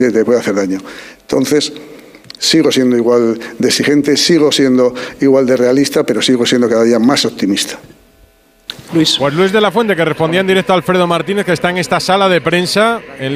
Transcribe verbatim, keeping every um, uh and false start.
te puede hacer daño. Entonces, sigo siendo igual de exigente, sigo siendo igual de realista, pero sigo siendo cada día más optimista. Luis. Pues Luis de la Fuente, que respondía en directo a Alfredo Martínez, que está en esta sala de prensa. En